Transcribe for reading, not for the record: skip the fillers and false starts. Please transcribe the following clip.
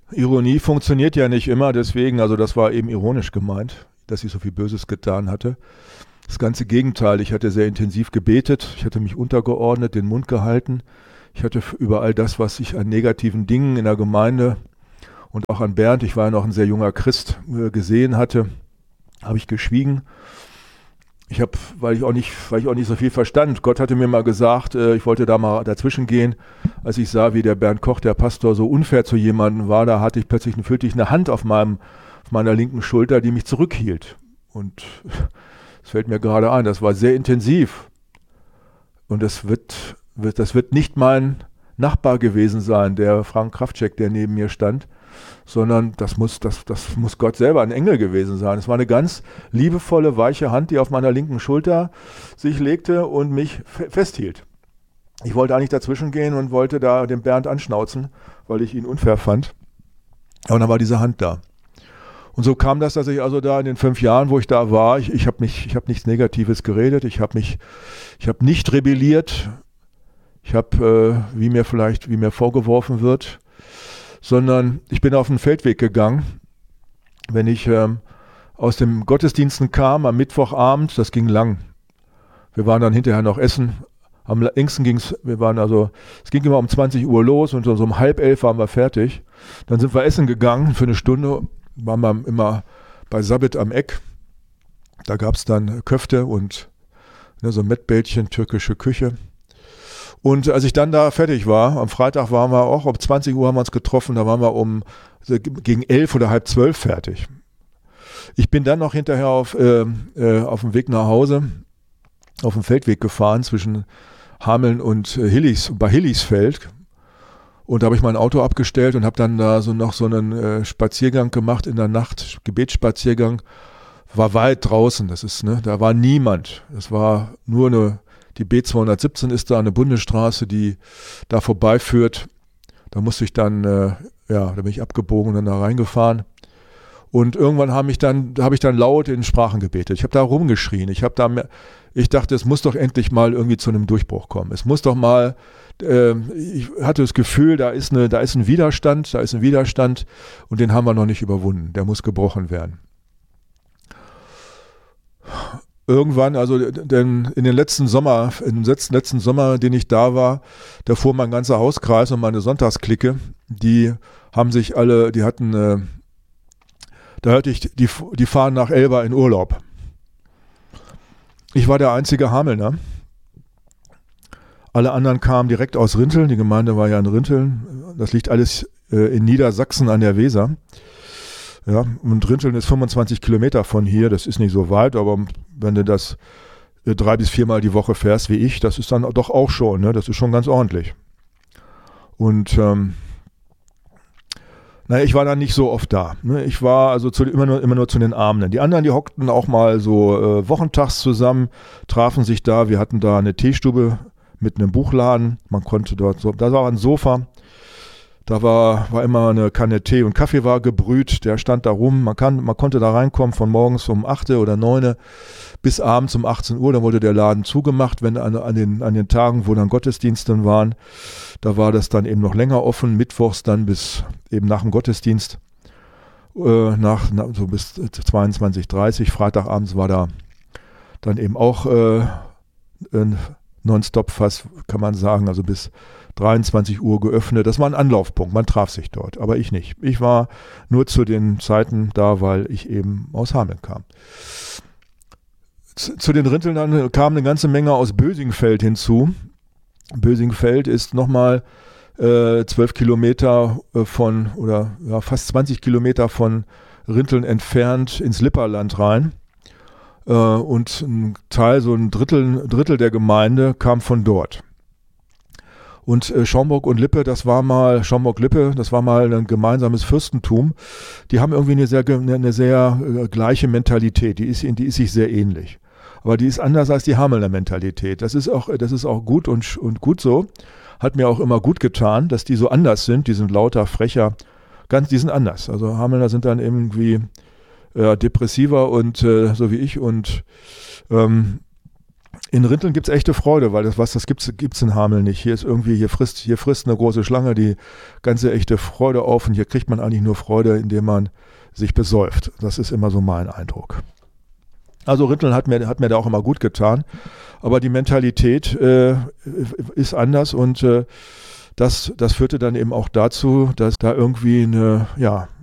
Ironie funktioniert ja nicht immer, deswegen, also das war eben ironisch gemeint, dass ich so viel Böses getan hatte. Das ganze Gegenteil, ich hatte sehr intensiv gebetet, ich hatte mich untergeordnet, den Mund gehalten. Ich hatte über all das, was ich an negativen Dingen in der Gemeinde und auch an Bernd, ich war ja noch ein sehr junger Christ, gesehen hatte, habe ich geschwiegen. Ich habe, weil ich auch nicht so viel verstand. Gott hatte mir mal gesagt, ich wollte da mal dazwischen gehen. Als ich sah, wie der Bernd Koch, der Pastor, so unfair zu jemandem war, da fühlte ich eine Hand auf meiner linken Schulter, die mich zurückhielt. Und es fällt mir gerade ein, das war sehr intensiv. Und das wird nicht mein Nachbar gewesen sein, der Frank Kraftschek, der neben mir stand, sondern das muss Gott selber, ein Engel gewesen sein. Es war eine ganz liebevolle, weiche Hand, die auf meiner linken Schulter sich legte und mich festhielt. Ich wollte eigentlich dazwischen gehen und wollte da den Bernd anschnauzen, weil ich ihn unfair fand. Aber dann war diese Hand da. Und so kam das, dass ich also da in den 5 Jahren, wo ich da war, ich habe nichts Negatives geredet, ich habe nicht rebelliert, ich habe, wie mir vorgeworfen wird, sondern ich bin auf den Feldweg gegangen. Wenn ich aus dem Gottesdiensten kam am Mittwochabend, das ging lang. Wir waren dann hinterher noch essen. Am längsten es ging immer um 20 Uhr los und so um 10:30 waren wir fertig. Dann sind wir essen gegangen für eine Stunde, waren wir immer bei Sabit am Eck. Da gab es dann Köfte und so Mettbällchen, türkische Küche. Und als ich dann da fertig war, am Freitag waren wir auch, um 20 Uhr haben wir uns getroffen, da waren wir gegen 11 oder halb 12 fertig. Ich bin dann noch hinterher auf dem Weg nach Hause, auf dem Feldweg gefahren zwischen Hameln und bei Hillisfeld. Und da habe ich mein Auto abgestellt und habe dann da noch so einen Spaziergang gemacht in der Nacht, Gebetsspaziergang. War weit draußen, da war niemand. Es war nur die B217 ist da, eine Bundesstraße, die da vorbeiführt. Da musste ich dann, da bin ich abgebogen und dann da reingefahren. Und irgendwann habe ich dann laut in Sprachen gebetet. Ich habe da rumgeschrien. Ich dachte, es muss doch endlich mal irgendwie zu einem Durchbruch kommen. Es muss doch mal, ich hatte das Gefühl, da ist ein Widerstand und den haben wir noch nicht überwunden. Der muss gebrochen werden. Irgendwann, also denn in den letzten Sommer, den ich da war, da fuhr mein ganzer Hauskreis und meine Sonntagsklicke, die fahren nach Elba in Urlaub. Ich war der einzige Hamelner. Alle anderen kamen direkt aus Rinteln, die Gemeinde war ja in Rinteln. Das liegt alles in Niedersachsen an der Weser. Ja, und Rinteln ist 25 Kilometer von hier, das ist nicht so weit, aber wenn du das 3 bis 4 Mal die Woche fährst wie ich, das ist dann doch auch schon, ne? Das ist schon ganz ordentlich. Und ich war dann nicht so oft da. Ne? Ich war also immer nur zu den Abenden. Die anderen, die hockten auch mal so wochentags zusammen, trafen sich da. Wir hatten da eine Teestube mit einem Buchladen. Man konnte dort da war ein Sofa. Da war immer eine Kanne Tee und Kaffee war gebrüht, der stand da rum. Man konnte da reinkommen von morgens um 8 oder 9 bis abends um 18 Uhr. Dann wurde der Laden zugemacht, wenn an den Tagen, wo dann Gottesdienste waren. Da war das dann eben noch länger offen, mittwochs dann bis eben nach dem Gottesdienst, so bis 22:30. Freitagabends war da dann eben auch nonstop fast, kann man sagen, also bis 23 Uhr geöffnet. Das war ein Anlaufpunkt, man traf sich dort, aber ich nicht. Ich war nur zu den Zeiten da, weil ich eben aus Hameln kam. Zu den Rinteln dann kam eine ganze Menge aus Bösingfeld hinzu. Bösingfeld ist nochmal 12 Kilometer fast 20 Kilometer von Rinteln entfernt ins Lipperland rein. Und ein Teil, so ein Drittel der Gemeinde kam von dort. Und Schaumburg-Lippe, das war mal ein gemeinsames Fürstentum. Die haben irgendwie eine sehr gleiche Mentalität. Die ist sich sehr ähnlich. Aber die ist anders als die Hamelner Mentalität. Das ist auch gut und gut so. Hat mir auch immer gut getan, dass die so anders sind. Die sind lauter, frecher. Die sind anders. Also Hamelner sind dann irgendwie depressiver und so wie ich und In Rinteln gibt es echte Freude, weil das gibt's in Hameln nicht. Hier ist irgendwie, hier frisst eine große Schlange die ganze echte Freude auf und hier kriegt man eigentlich nur Freude, indem man sich besäuft. Das ist immer so mein Eindruck. Also Rinteln hat mir da auch immer gut getan, aber die Mentalität ist anders und das führte dann eben auch dazu, dass da irgendwie eine